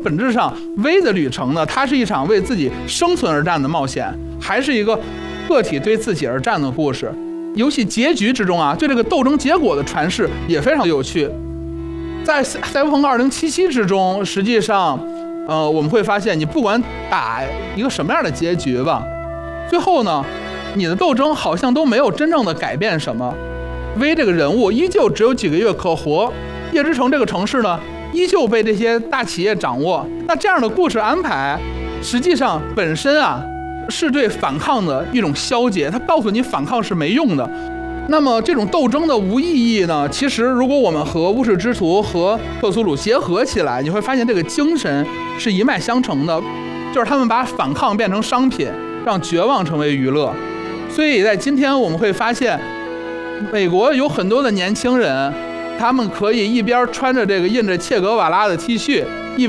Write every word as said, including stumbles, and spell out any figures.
本质上 V 的旅程呢，它是一场为自己生存而战的冒险，还是一个个体对自己而战的故事。游戏结局之中啊，对这个斗争结果的阐释也非常有趣。在赛博朋克二零七七之中，实际上呃，我们会发现你不管打一个什么样的结局吧，最后呢你的斗争好像都没有真正的改变什么。 V 这个人物依旧只有几个月可活，夜之城这个城市呢依旧被这些大企业掌握。那这样的故事安排实际上本身啊是对反抗的一种消解，它告诉你反抗是没用的。那么这种斗争的无意义呢，其实如果我们和巫师之徒和克苏鲁结合起来，你会发现这个精神是一脉相承的，就是他们把反抗变成商品，让绝望成为娱乐。所以在今天我们会发现，美国有很多的年轻人，他们可以一边穿着这个印着切格瓦拉的 T 恤，一